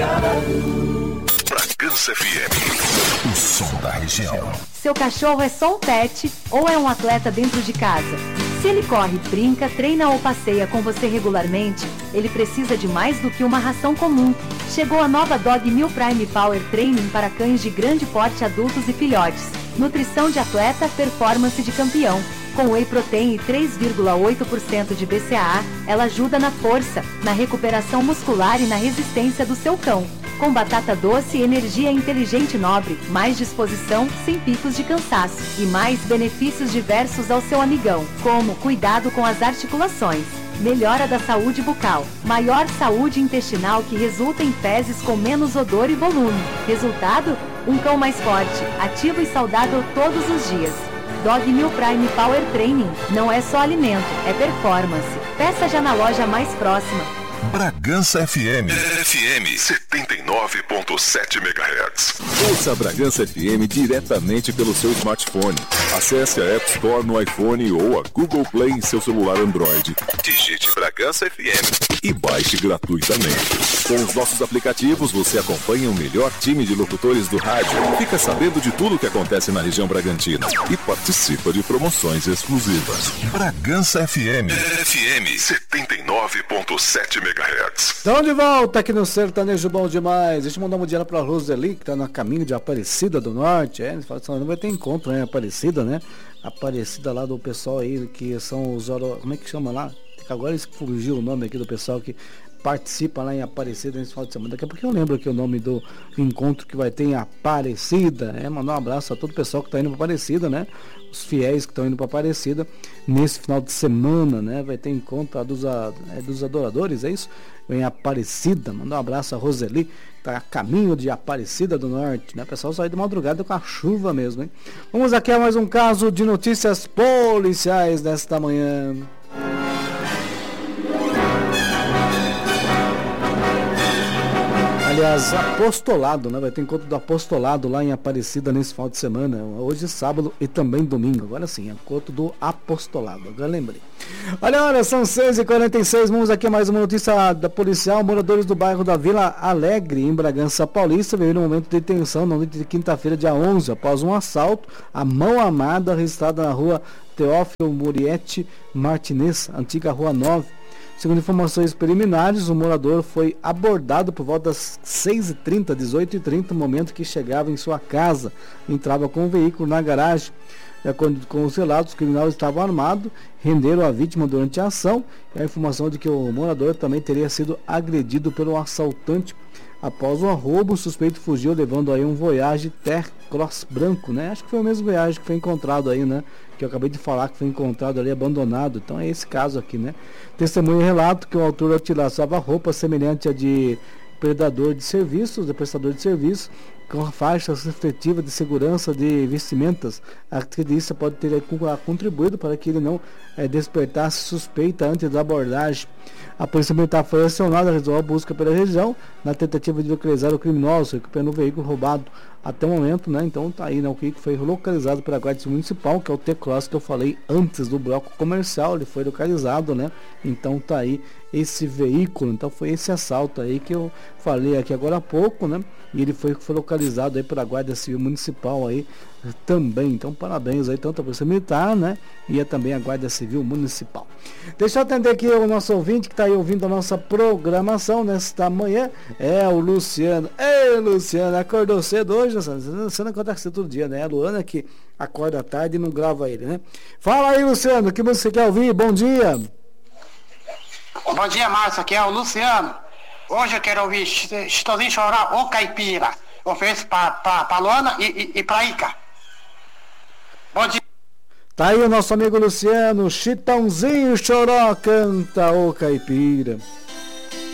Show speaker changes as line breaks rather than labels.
Bragança FM, o som da região.
Seu cachorro é só um pet ou é um atleta dentro de casa? Se ele corre, brinca, treina ou passeia com você regularmente, ele precisa de mais do que uma ração comum. Chegou a nova Dog Meal Prime Power Training para cães de grande porte, adultos e filhotes. Nutrição de atleta, performance de campeão. Com whey protein e 3,8% de BCAA, ela ajuda na força, na recuperação muscular e na resistência do seu cão. Com batata doce, energia inteligente e nobre, mais disposição, sem picos de cansaço e mais benefícios diversos ao seu amigão, como cuidado com as articulações, melhora da saúde bucal, maior saúde intestinal que resulta em fezes com menos odor e volume. Resultado? Um cão mais forte, ativo e saudável todos os dias. Dog Meal Prime Power Training não é só alimento, é performance. Peça já na loja mais próxima.
Bragança FM 79.7 MHz.
Ouça a Bragança FM diretamente pelo seu smartphone. Acesse a App Store no iPhone ou a Google Play em seu celular Android. Digite Bragança FM e baixe gratuitamente. Com os nossos aplicativos, você acompanha o melhor time de locutores do rádio, fica sabendo de tudo o que acontece na região bragantina e participa de promoções exclusivas.
Bragança FM 79.7 MHz.
Estamos de volta aqui no Sertanejo Bom Demais. Deixa eu mandar um dia pra Roseli, que tá no caminho de Aparecida do Norte. Eles falam que não vai ter encontro, né? Aparecida, né? Aparecida lá do pessoal aí, que são os... Como é que chama lá? Agora fugiu o nome aqui do pessoal que participa lá em Aparecida nesse final de semana. Daqui a pouco eu lembro aqui o nome do encontro que vai ter em Aparecida. Mandar um abraço a todo o pessoal que está indo para Aparecida, né? Os fiéis que estão indo para Aparecida nesse final de semana, né? Vai ter encontro dos adoradores, é isso? Em Aparecida. Mandar um abraço a Roseli, que está a caminho de Aparecida do Norte, né? O pessoal saiu de madrugada com a chuva mesmo, hein? Vamos aqui a mais um caso de notícias policiais desta manhã. Aliás, apostolado, né? Vai ter encontro do apostolado lá em Aparecida nesse final de semana. Hoje, sábado e também domingo. Agora sim, encontro do apostolado. Agora lembrei. Olha, são 6h46. Vamos aqui a mais uma notícia da policial. Moradores do bairro da Vila Alegre, em Bragança Paulista, viveram um momento de tensão na noite de quinta-feira, dia 11, após um assalto à mão armada registrado na rua Teófilo Murietti Martinez, antiga Rua 9. Segundo informações preliminares, o morador foi abordado por volta das 6h30, 18h30, no momento que chegava em sua casa. Entrava com o veículo na garagem. De acordo com os relatos, os criminosos estavam armados, renderam a vítima durante a ação. E a informação de que o morador também teria sido agredido pelo assaltante. Após o roubo, o suspeito fugiu levando aí um Voyage T-Cross branco, né? Acho que foi o mesmo Voyage que foi encontrado aí, né? Que eu acabei de falar que foi encontrado ali abandonado. Então é esse caso aqui, né? Testemunha relata que o autor utilizava roupa semelhante a de prestador de serviços, com a faixa refletiva de segurança de vestimentas. A acredita pode ter contribuído para que ele não despertasse suspeita antes da abordagem. A polícia militar foi acionada, realizou a busca pela região na tentativa de localizar o criminoso, recuperando o veículo roubado até o momento, né? Então tá aí, né? O veículo foi localizado pela Guarda Municipal, que é o T-Cross que eu falei antes do bloco comercial, ele foi localizado, né? Então tá aí esse veículo, então foi esse assalto aí que eu falei aqui agora há pouco, né? E ele foi localizado aí pela Guarda Civil Municipal aí também. Então parabéns aí tanto a Polícia Militar, né? E também a Guarda Civil Municipal. Deixa eu atender aqui o nosso ouvinte que está aí ouvindo a nossa programação nesta manhã. É o Luciano. Ei, Luciano, acordou cedo hoje, né? Luciano acontece todo dia, né? A Luana que acorda tarde e não grava ele, né? Fala aí, Luciano, o que você quer ouvir? Bom dia.
Bom dia, Márcio, aqui é o Luciano. Hoje eu quero ouvir Chitãozinho Choró, ô Caipira. Ofereço pra Luana e pra Ica. Bom dia.
Tá aí o nosso amigo Luciano, Chitãozinho Choró canta, ô Caipira.